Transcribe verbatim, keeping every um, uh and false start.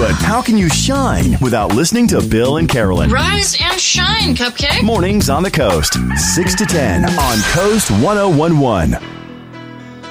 But how can you shine without listening to Bill and Carolyn? Rise and shine, Cupcake. Mornings on the Coast, six to ten on Coast one oh one one.